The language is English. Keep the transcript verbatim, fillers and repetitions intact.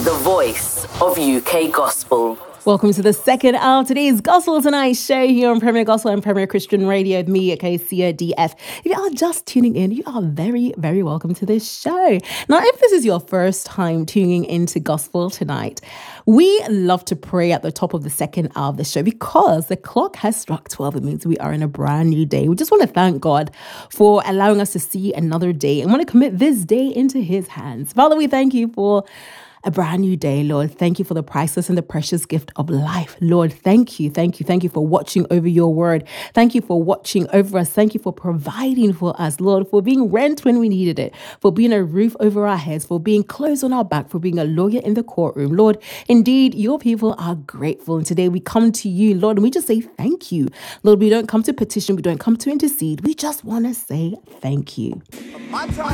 the voice of U K Gospel. Welcome to the second hour of today's Gospel Tonight show here on Premier Gospel and Premier Christian Radio with me, Acacia D F. If you are just tuning in, you are very, very welcome to this show. Now, if this is your first time tuning into Gospel Tonight, we love to pray at the top of the second hour of the show because the clock has struck twelve. It means we are in a brand new day. We just want to thank God for allowing us to see another day and want to commit this day into his hands. Father, we thank you for a brand new day, Lord. Thank you for the priceless and the precious gift of life. Lord, thank you, thank you, thank you for watching over your word. Thank you for watching over us. Thank you for providing for us, Lord, for being rent when we needed it, for being a roof over our heads, for being clothes on our back, for being a lawyer in the courtroom. Lord, indeed, your people are grateful. And today we come to you, Lord, and we just say thank you. Lord, we don't come to petition. We don't come to intercede. We just want to say thank you. My time.